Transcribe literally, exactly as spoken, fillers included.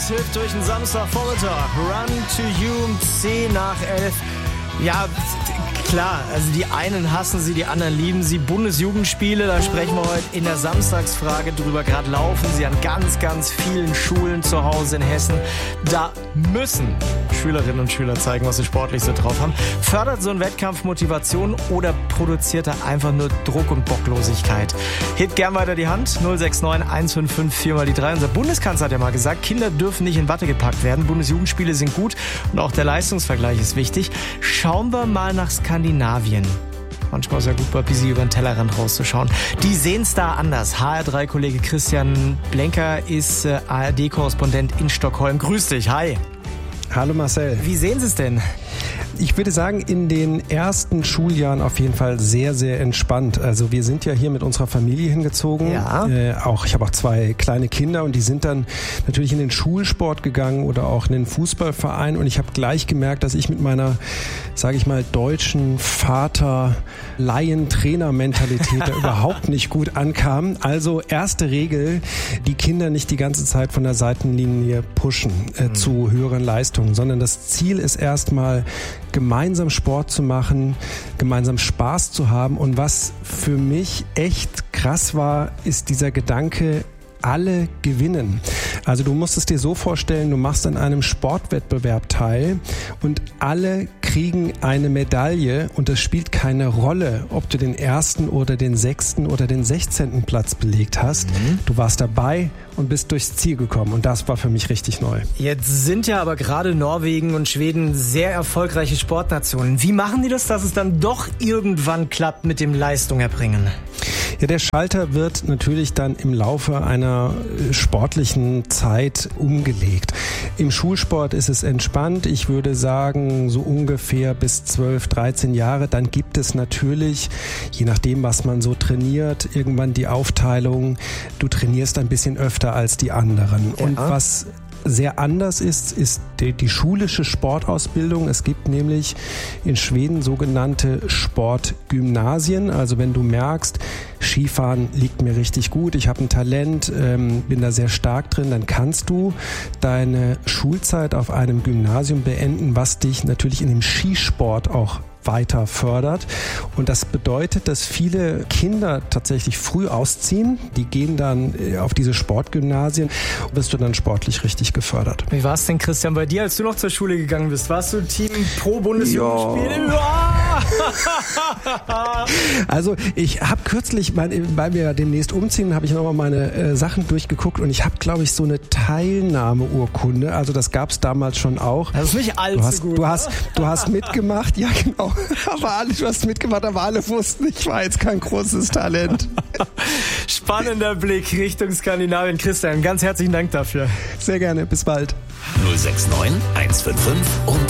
Adams hilft durch den Samstagvormittag. Run to You, zehn nach elf. Ja, klar, also die einen hassen sie, die anderen lieben sie. Bundesjugendspiele, da sprechen wir heute in der Samstagsfrage drüber. Gerade laufen sie an ganz, ganz vielen Schulen zu Hause in Hessen. Da müssen Schülerinnen und Schüler zeigen, was sie sportlich so drauf haben. Fördert so ein Wettkampf Motivation oder produziert er einfach nur Druck und Bocklosigkeit? Hebt gern weiter die Hand. null sechs neun eins fünf fünf vier mal die drei. Unser Bundeskanzler hat ja mal gesagt, Kinder dürfen nicht in Watte gepackt werden. Bundesjugendspiele sind gut und auch der Leistungsvergleich ist wichtig. Schauen wir mal nach Skandinavien. Manchmal ist ja gut, mal ein bisschen über den Tellerrand rauszuschauen. Die sehen es da anders. H R drei Kollege Christian Blenker ist äh, A R D-Korrespondent in Stockholm. Grüß dich, hi. Hallo Marcel. Wie sehen Sie es denn? Ich würde sagen, in den ersten Schuljahren auf jeden Fall sehr, sehr entspannt. Also wir sind ja hier mit unserer Familie hingezogen. Ja. Äh, auch, ich habe auch zwei kleine Kinder und die sind dann natürlich in den Schulsport gegangen oder auch in den Fußballverein. Und ich habe gleich gemerkt, dass ich mit meiner, sage ich mal, deutschen Vater-Laien-Trainer-Mentalität da überhaupt nicht gut ankam. Also erste Regel, die Kinder nicht die ganze Zeit von der Seitenlinie pushen äh, mhm. zu höheren Leistungen, sondern das Ziel ist erstmal, gemeinsam Sport zu machen, gemeinsam Spaß zu haben. Und was für mich echt krass war, ist dieser Gedanke, alle gewinnen. Also du musst es dir so vorstellen, du machst an einem Sportwettbewerb teil und alle kriegen eine Medaille und es spielt keine Rolle, ob du den ersten oder den sechsten oder den sechzehnten Platz belegt hast. Mhm. Du warst dabei und bist durchs Ziel gekommen und das war für mich richtig neu. Jetzt sind ja aber gerade Norwegen und Schweden sehr erfolgreiche Sportnationen. Wie machen die das, dass es dann doch irgendwann klappt mit dem Leistung erbringen? Ja, der Schalter wird natürlich dann im Laufe einer sportlichen Zeit umgelegt. Im Schulsport ist es entspannt. Ich würde sagen, so ungefähr bis zwölf, dreizehn Jahre. Dann gibt es natürlich, je nachdem, was man so trainiert, irgendwann die Aufteilung, du trainierst ein bisschen öfter als die anderen. Ja. Und was sehr anders ist, ist die, die schulische Sportausbildung. Es gibt nämlich in Schweden sogenannte Sportgymnasien. Also wenn du merkst, Skifahren liegt mir richtig gut, ich habe ein Talent, ähm, bin da sehr stark drin, dann kannst du deine Schulzeit auf einem Gymnasium beenden, was dich natürlich in dem Skisport auch weiter fördert. Und das bedeutet, dass viele Kinder tatsächlich früh ausziehen. Die gehen dann auf diese Sportgymnasien und wirst du dann sportlich richtig gefördert. Wie war es denn, Christian, bei dir, als du noch zur Schule gegangen bist? Warst du Team pro Bundesjugendspiele? Ja. Also ich habe kürzlich, weil wir demnächst umziehen, habe ich nochmal meine äh, Sachen durchgeguckt und ich habe, glaube ich, so eine Teilnahmeurkunde. Also das gab es damals schon auch. Das ist nicht allzu du hast, gut. Du hast, du hast mitgemacht, ja genau. Aber alle, du hast mitgemacht, aber alle wussten, ich war jetzt kein großes Talent. Spannender Blick Richtung Skandinavien. Christian, ganz herzlichen Dank dafür. Sehr gerne, bis bald. null sechs neun eins fünf fünf und